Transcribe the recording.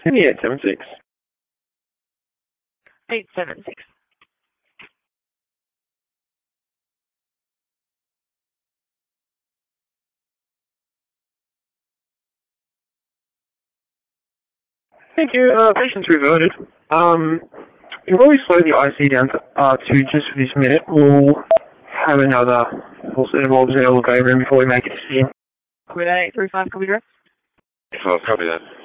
Sydney 876. 876. Thank you. Patient's reverted. You'll probably slow the IC down to R2 just for this minute. We'll have another full set of orbs in the elevator room before we make a decision. Quit 835, copy direct. Oh, copy that.